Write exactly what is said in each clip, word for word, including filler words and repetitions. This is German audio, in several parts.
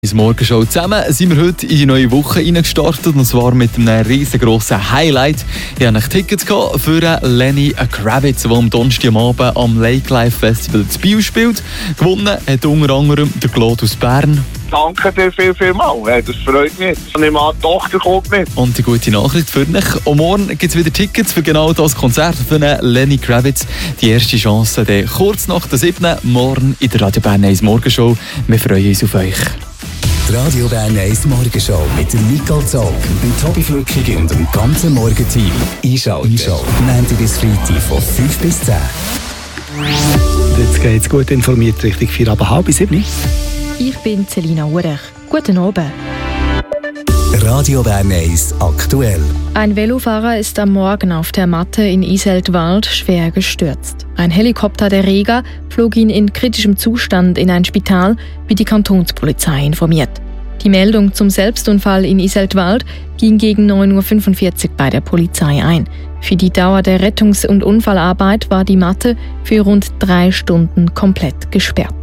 Ins Morgenshow zusammen sind wir heute in die neue Woche reingestartet, und zwar mit einem riesengroßen Highlight. Ich habe Tickets für Lenny Kravitz, der am Donnerstagabend am Lake Life Festival zu Biel spielt. Gewonnen hat unter anderem der Claude aus Bern. Danke dir viel, viel mal. Das freut mich. Und ich meine, die Tochter kommt mit. Und die gute Nachricht für dich: und morgen gibt es wieder Tickets für genau das Konzert für Lenny Kravitz. Die erste Chance dann kurz nach der siebten morgen in der Radio Bern eins Morgenshow. Wir freuen uns auf euch. Die Radio Bern eins Morgenshow mit dem Nicole Zog, dem Tobi Flückig und dem ganzen Morgenteam. Einschalten. Montag bis Freitag von fünf bis zehn. Jetzt geht es gut informiert Richtung vier, aber halb bis sieben. Ich bin Selina Urech. Guten Abend. Radio Bern eins aktuell. Ein Velofahrer ist am Morgen auf der Matte in Iseltwald schwer gestürzt. Ein Helikopter der Rega flog ihn in kritischem Zustand in ein Spital, wie die Kantonspolizei informiert. Die Meldung zum Selbstunfall in Iseltwald ging gegen neun Uhr fünfundvierzig bei der Polizei ein. Für die Dauer der Rettungs- und Unfallarbeit war die Matte für rund drei Stunden komplett gesperrt.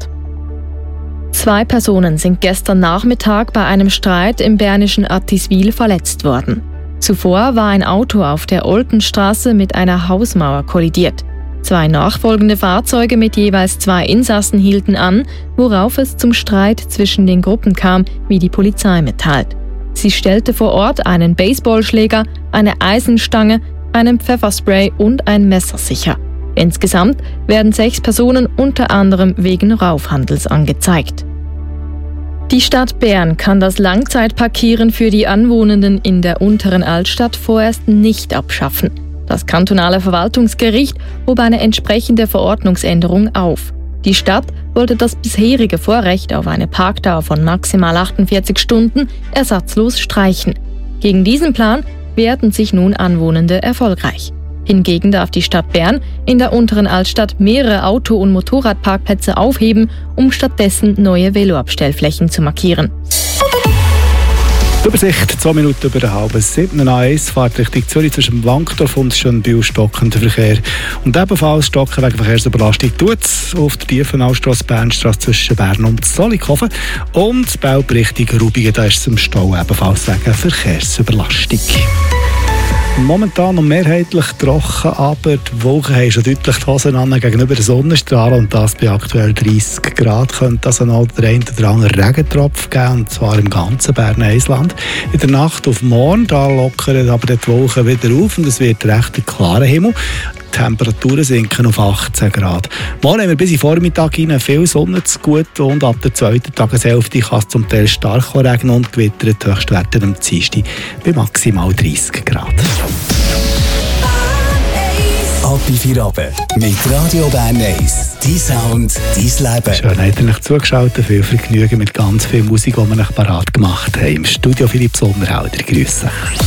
Zwei Personen sind gestern Nachmittag bei einem Streit im bernischen Attiswil verletzt worden. Zuvor war ein Auto auf der Oltenstraße mit einer Hausmauer kollidiert. Zwei nachfolgende Fahrzeuge mit jeweils zwei Insassen hielten an, worauf es zum Streit zwischen den Gruppen kam, wie die Polizei mitteilt. Sie stellte vor Ort einen Baseballschläger, eine Eisenstange, einen Pfefferspray und ein Messer sicher. Insgesamt werden sechs Personen unter anderem wegen Raufhandels angezeigt. Die Stadt Bern kann das Langzeitparkieren für die Anwohnenden in der unteren Altstadt vorerst nicht abschaffen. Das kantonale Verwaltungsgericht hob eine entsprechende Verordnungsänderung auf. Die Stadt wollte das bisherige Vorrecht auf eine Parkdauer von maximal achtundvierzig Stunden ersatzlos streichen. Gegen diesen Plan wehrten sich nun Anwohnende erfolgreich. Hingegen darf die Stadt Bern in der unteren Altstadt mehrere Auto- und Motorradparkplätze aufheben, um stattdessen neue Veloabstellflächen zu markieren. Übersicht, zwei Minuten über eine halbe sieben. A eins fährt Richtung Zürich zwischen Wankdorf und Schönbühl stockender Verkehr. Und ebenfalls stocken wegen Verkehrsüberlastung tut es auf der Tiefenaustrasse Bernstrasse zwischen Bern und Zollikofen. Und Belp Richtung Rubigen, da ist es im Stau ebenfalls wegen Verkehrsüberlastung. Momentan noch mehrheitlich trocken, aber die Wolken haben schon deutlich die Hosen an gegenüber den Sonnenstrahlen, und das bei aktuell dreißig Grad. Könnte also noch der eine oder andere Regentropf geben, und zwar im ganzen Berner Eisland. In der Nacht auf morgen da lockern aber die Wolken wieder auf und es wird recht ein klarer Himmel. Die Temperaturen sinken auf achtzehn Grad. Morgen haben wir bis in den Vormittag hinein viel Sonne zu gut, und ab der zweiten Tageshälfte kann es zum Teil stark regnen und gewittern. Die Höchstwerte am Dienstag bei maximal dreißig Grad. Ab in vier Abend mit Radio Bern eins. Dein Sound, dein Leben. Schön, habt ihr euch zugeschaltet. Viel Vergnügen mit ganz viel Musik, die wir euch parat gemacht haben. Im Studio Philipp Sommerhalder. Grüße.